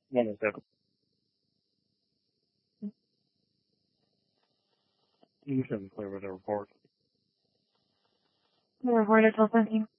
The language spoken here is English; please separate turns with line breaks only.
107. You can clear with the report.
The report is open.